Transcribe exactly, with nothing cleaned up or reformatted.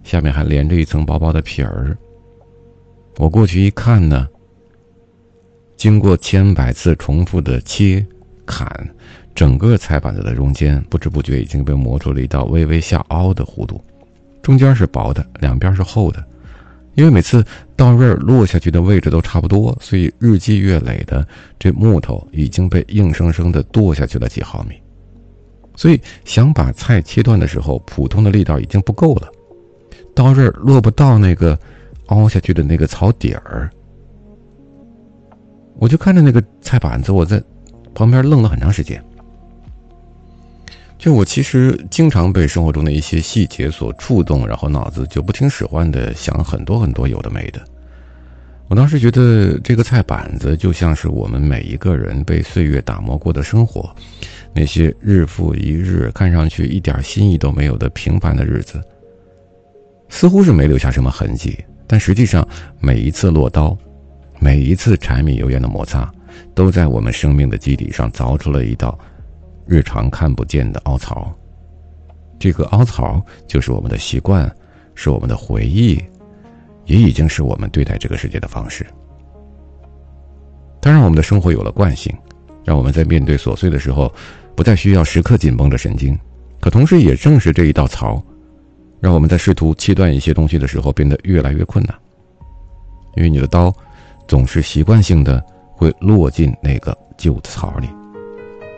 下面还连着一层薄薄的皮儿。我过去一看呢，经过千百次重复的切砍，整个菜板子的中间不知不觉已经被磨出了一道微微下凹的弧度，中间是薄的，两边是厚的。因为每次刀刃落下去的位置都差不多，所以日积月累的这木头已经被硬生生的剁下去了几毫米。所以想把菜切断的时候，普通的力道已经不够了，刀刃落不到那个凹下去的那个槽底儿。我就看着那个菜板子，我在旁边愣了很长时间。就我其实经常被生活中的一些细节所触动，然后脑子就不听使唤的想很多很多有的没的。我当时觉得这个菜板子就像是我们每一个人被岁月打磨过的生活，那些日复一日看上去一点新意都没有的平凡的日子，似乎是没留下什么痕迹，但实际上每一次落刀，每一次柴米油盐的摩擦，都在我们生命的基底上凿出了一道日常看不见的凹槽。这个凹槽就是我们的习惯，是我们的回忆，也已经是我们对待这个世界的方式。当然我们的生活有了惯性，让我们在面对琐碎的时候不再需要时刻紧绷着神经，可同时也正是这一道槽，让我们在试图切断一些东西的时候变得越来越困难。因为你的刀总是习惯性的会落进那个旧槽里。